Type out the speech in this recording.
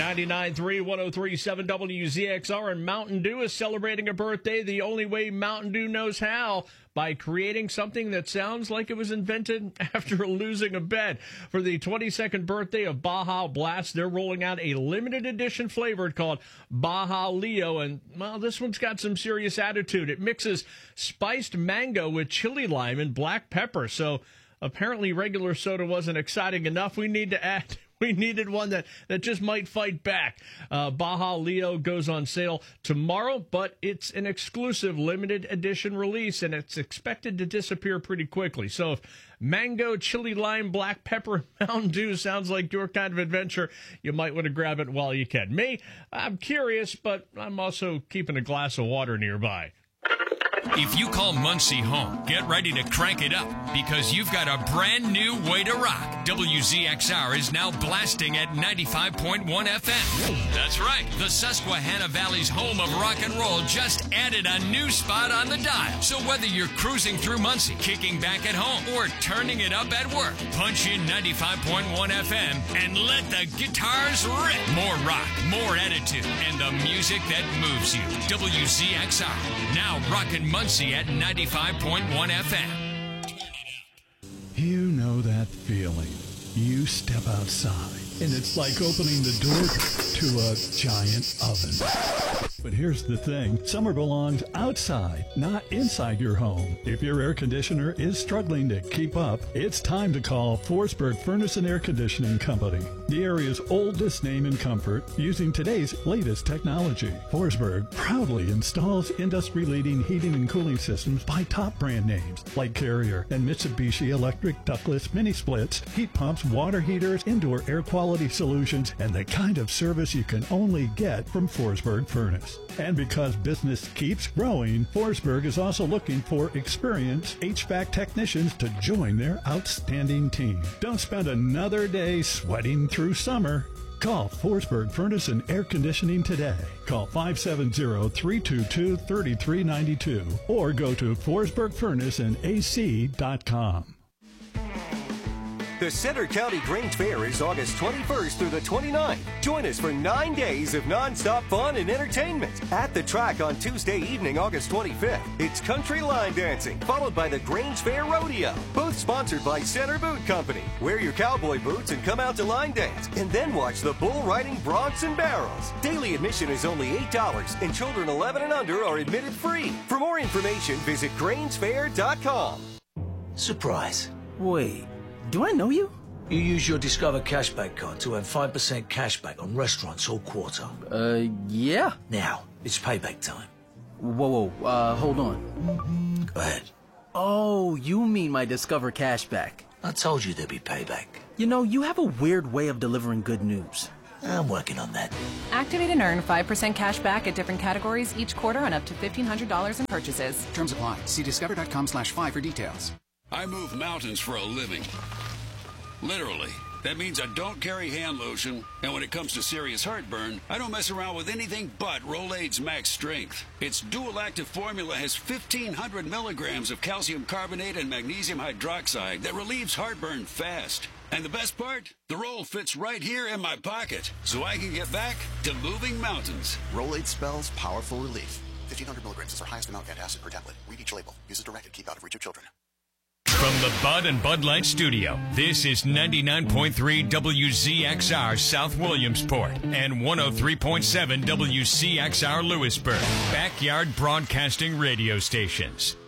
99.3, 103.7 WZXR, and Mountain Dew is celebrating a birthday the only way Mountain Dew knows how, by creating something that sounds like it was invented after losing a bet. For the 22nd birthday of Baja Blast, they're rolling out a limited edition flavor called Baja Leo, and, well, this one's got some serious attitude. It mixes spiced mango with chili lime and black pepper, so apparently regular soda wasn't exciting enough. We needed one that just might fight back. Baja Leo goes on sale tomorrow, but it's an exclusive limited edition release, and it's expected to disappear pretty quickly. So if mango, chili lime, black pepper, Mountain Dew sounds like your kind of adventure, you might want to grab it while you can. Me, I'm curious, but I'm also keeping a glass of water nearby. If you call Muncie home, get ready to crank it up because you've got a brand new way to rock. WZXR is now blasting at 95.1 FM. That's right. The Susquehanna Valley's home of rock and roll just added a new spot on the dial. So whether you're cruising through Muncie, kicking back at home, or turning it up at work, punch in 95.1 FM and let the guitars rip. More rock, more attitude, and the music that moves you. WZXR, now rockin' Muncie at 95.1 FM. You know that feeling. You step outside, and it's like opening the door to a giant oven. But here's the thing. Summer belongs outside, not inside your home. If your air conditioner is struggling to keep up, it's time to call Forsberg Furnace and Air Conditioning Company, the area's oldest name in comfort, using today's latest technology. Forsberg proudly installs industry-leading heating and cooling systems by top brand names like Carrier and Mitsubishi Electric ductless mini splits, heat pumps, water heaters, indoor air quality solutions, and the kind of service you can only get from Forsberg Furnace. And because business keeps growing, Forsberg is also looking for experienced HVAC technicians to join their outstanding team. Don't spend another day sweating through summer. Call Forsberg Furnace and Air Conditioning today. Call 570-322-3392 or go to forsbergfurnaceandac.com. The Center County Grange Fair is August 21st through the 29th. Join us for 9 days of nonstop fun and entertainment. At the track on Tuesday evening, August 25th, it's country line dancing, followed by the Grange Fair Rodeo. Both sponsored by Center Boot Company. Wear your cowboy boots and come out to line dance, and then watch the bull riding broncs and barrels. Daily admission is only $8, and children 11 and under are admitted free. For more information, visit GrangeFair.com. Surprise. Wait. Do I know you? You use your Discover Cashback card to earn 5% cashback on restaurants all quarter. Yeah. Now, it's payback time. Whoa, hold on. Go ahead. Oh, you mean my Discover Cashback. I told you there'd be payback. You know, you have a weird way of delivering good news. I'm working on that. Activate and earn 5% cash back at different categories each quarter on up to $1,500 in purchases. Terms apply. See discover.com/5 for details. I move mountains for a living. Literally. That means I don't carry hand lotion, and when it comes to serious heartburn, I don't mess around with anything but Rolaids Max Strength. Its dual-active formula has 1,500 milligrams of calcium carbonate and magnesium hydroxide that relieves heartburn fast. And the best part? The roll fits right here in my pocket, so I can get back to moving mountains. Rolaids spells powerful relief. 1,500 milligrams is our highest amount of antacid per tablet. Read each label. Use as directed. Keep out of reach of children. From the Bud and Bud Light Studio, this is 99.3 WZXR South Williamsport and 103.7 WCXR Lewisburg, backyard broadcasting radio stations.